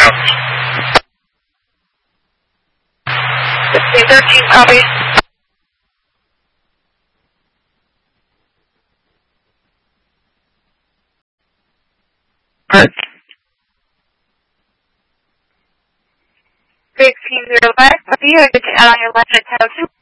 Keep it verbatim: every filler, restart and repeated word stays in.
fifteen thirteen, copy. sixteen zero five, copy. I get you out on your left at ten oh two.